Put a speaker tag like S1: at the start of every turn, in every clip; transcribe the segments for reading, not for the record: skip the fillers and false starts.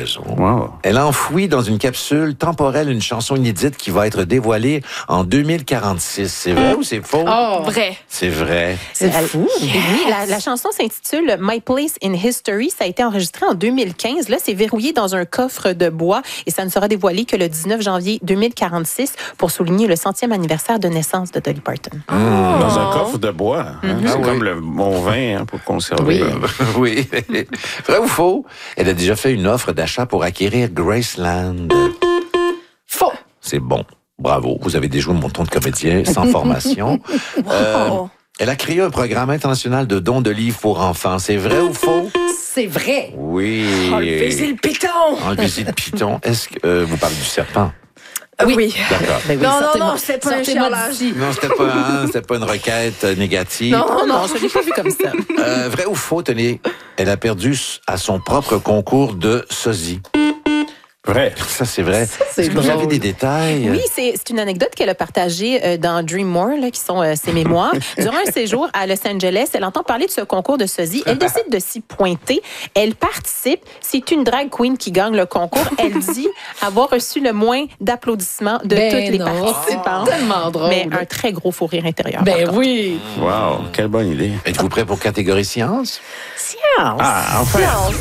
S1: raison.
S2: Wow.
S1: Elle a enfoui dans une capsule temporelle une chanson inédite qui va être dévoilée en 2046. C'est vrai ou c'est faux?
S3: Vrai.
S1: C'est vrai.
S4: C'est fou.
S5: Oui, la chanson s'intitule My Place in History. Ça a été enregistré en 2015. Là, c'est verrouillé dans un coffre de bois et ça ne sera dévoilé que le 19 janvier 2046 pour souligner le 100e anniversaire de naissance de Dolly Parton.
S2: Dans un coffre de bois. Hein? C'est comme le bon vin hein, pour conserver.
S1: Oui. Vrai ou faux? Elle a déjà fait une offre d'achat pour acquérir Graceland.
S4: Faux.
S1: C'est bon. Bravo. Vous avez déjoué mon ton de comédien sans formation. Elle a créé un programme international de dons de livres pour enfants. C'est vrai ou faux?
S4: C'est vrai.
S1: Oui.
S3: Enlevez le piton.
S1: Enlevez le piton. Est-ce que vous parlez du serpent?
S3: Oui.
S1: D'accord.
S4: Ben oui,
S3: Non, c'était pas un chialage.
S1: Non, c'était pas une requête négative.
S5: Non, je ne l'ai pas vu comme ça.
S1: Vrai ou faux, tenez, elle a perdu à son propre concours de sosie.
S2: Vrai.
S1: Ça, c'est vrai.
S4: c'est
S1: Est-ce que vous avez
S4: drôle.
S1: des détails?
S5: Oui, c'est une anecdote qu'elle a partagée dans Dream More, là, qui sont ses mémoires. Durant un séjour à Los Angeles, elle entend parler de ce concours de sosie. Elle décide de s'y pointer. Elle participe. C'est une drag queen qui gagne le concours. Elle dit avoir reçu le moins d'applaudissements de toutes les participantes.
S4: C'est tellement drôle.
S5: Mais un très gros fou rire intérieur.
S4: Ben
S5: par contre.
S4: oui.
S2: Wow, quelle bonne idée.
S1: Êtes-vous prêt pour catégorie science?
S4: Science.
S2: Ah, enfin.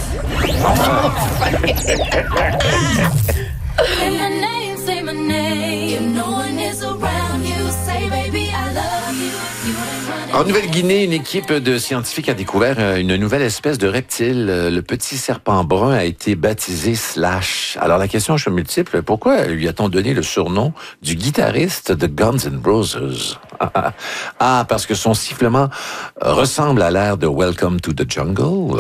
S6: Say my name, say my name. No one is around you. Say, baby, I love you. You ain't running.
S1: En Nouvelle-Guinée, une équipe de scientifiques a découvert une nouvelle espèce de reptile. Le petit serpent brun a été baptisé Slash. Alors la question est multiple. Pourquoi lui a-t-on donné le surnom du guitariste de Guns N' Roses? Ah, parce que son sifflement ressemble à l'air de Welcome to the Jungle.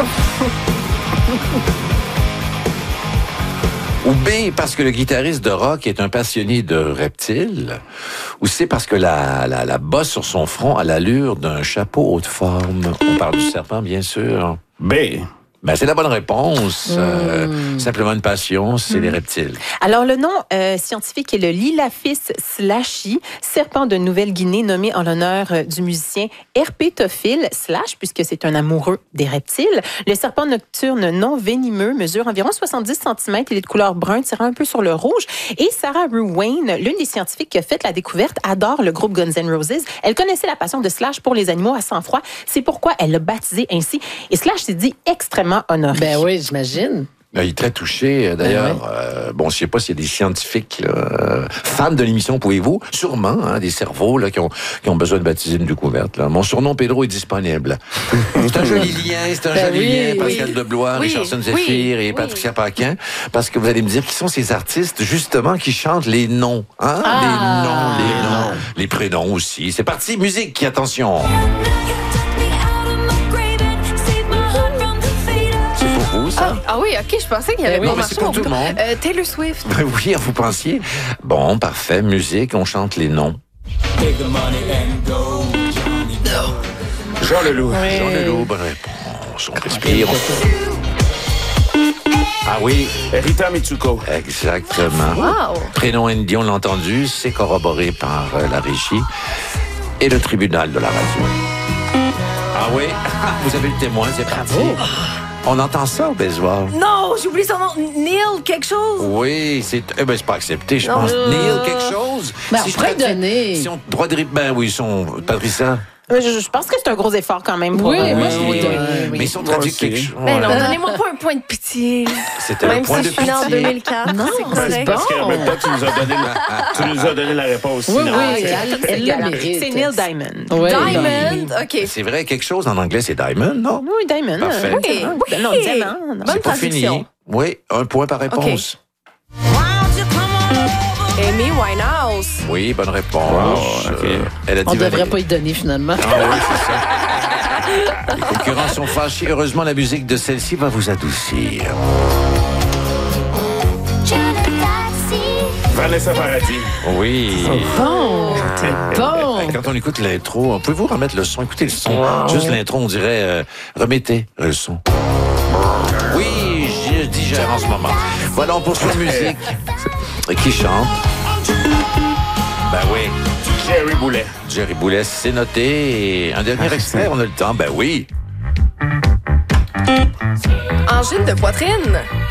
S1: Ou B, parce que le guitariste de rock est un passionné de reptiles. Ou C, parce que la bosse sur son front a l'allure d'un chapeau haute forme. On parle du serpent, bien sûr.
S2: B.
S1: Ben, c'est la bonne réponse. Simplement une passion, c'est les reptiles.
S5: Alors, le nom scientifique est le Lilaphis slashi, serpent de Nouvelle-Guinée nommé en l'honneur du musicien Herpétophile slash, puisque c'est un amoureux des reptiles. Le serpent nocturne non venimeux mesure environ 70 cm. Il est de couleur brun, tirant un peu sur le rouge. Et Sarah Ruane, l'une des scientifiques qui a fait la découverte, adore le groupe Guns N' Roses. Elle connaissait la passion de Slash pour les animaux à sang-froid. C'est pourquoi elle l'a baptisé ainsi. Et Slash s'est dit extrêmement honoré.
S4: Ben oui, j'imagine.
S1: Il est très touché, d'ailleurs. Bon, je sais pas s'il y a des scientifiques fans de l'émission, pouvez-vous? Sûrement, hein, des cerveaux là, qui ont besoin de baptiser une découverte. Là. Mon surnom, Pedro, est disponible. C'est un joli lien, Pascal Deblois, Richardson Zephyr et Patricia Paquin, parce que vous allez me dire qui sont ces artistes, justement, qui chantent les noms. Hein? Les noms, les prénoms aussi. C'est parti, musique, attention. Ça?
S3: Ah oui, OK, je pensais qu'il y avait
S1: oui,
S3: pas
S1: mais c'est pour tout le monde.
S3: Taylor Swift.
S1: Oui, vous pensiez? Bon, parfait. Musique, on chante les noms.
S2: Jean Leloup.
S1: Jean Leloup, bonne réponse. On respire. Ah oui.
S2: Rita Mitsuko.
S1: Exactement.
S3: Wow.
S1: Prénom indien, on l'a entendu, c'est corroboré par la régie et le tribunal de la radio. Ah oui, vous avez le témoin, c'est parti. On entend ça au Bézoir.
S3: Non, j'ai oublié son nom. Neil quelque chose.
S1: Oui, c'est pas accepté, je pense. Neil quelque chose.
S4: Ben, on pourrait donner.
S1: Si on droit de ben oui, Patricia.
S5: Je pense que c'est un gros effort quand même. Pour,
S4: Oui, moi, je vais donner.
S1: Mais ils sont traduits quelque chose.
S3: Ben non, donnez-moi pas un point de pitié.
S1: C'était
S3: Même
S1: un point
S3: si
S1: de
S3: je suis née en
S1: pitié.
S3: 2004,
S4: Non,
S3: c'est
S4: c'est
S3: correct.
S2: Parce qu'en même temps, tu nous as donné la réponse.
S4: Oui,
S2: sinon.
S4: oui, elle le mérite.
S5: C'est Neil Diamond.
S4: Oui.
S3: Diamond, OK.
S1: C'est vrai, quelque chose en anglais, c'est Diamond, non?
S5: Oui, Diamond.
S1: Parfait.
S3: Oui.
S5: Non, diamant. Non.
S3: Bonne
S1: C'est pas
S3: traduction.
S1: fini. Oui, un point par réponse.
S3: Amy Winehouse.
S1: Oui, bonne réponse.
S2: Wow, ok.
S1: Elle a dit
S4: On devrait
S1: Valérie.
S4: pas y donner, finalement.
S1: Ah oui, c'est ça. Les concurrents sont fâchés. Heureusement, la musique de celle-ci va vous adoucir.
S2: Vanessa Paradis.
S1: Oui.
S4: Bon, c'est bon.
S1: Quand on écoute l'intro, pouvez-vous remettre le son? Écoutez le son. Juste l'intro, on dirait remettez le son. Oui, je digère en ce moment. Voilà, on poursuit la musique. Qui chante? Ben oui.
S2: Jerry Boulet.
S1: Jerry Boulet, c'est noté. Un dernier extrait, on a le temps. Ben oui.
S3: Angine de poitrine.